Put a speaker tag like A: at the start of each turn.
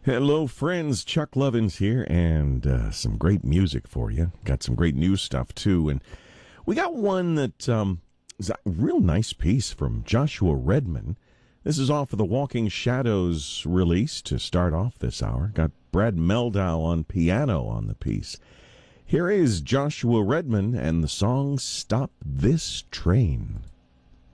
A: Hello, friends. Chuck Lovins here, and some great music for you. Got some great new stuff, too. And we got one that is a real nice piece from Joshua Redman. This is off of the Walking Shadows release to start off this hour. Got Brad Mehldau on piano on the piece. Here is Joshua Redman and the song Stop This Train.